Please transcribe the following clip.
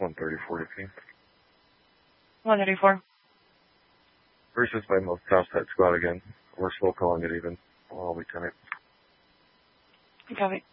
134 to P. 134. Versus by most toss that squad again. We're slow calling it even. I'll be tonight. Copy.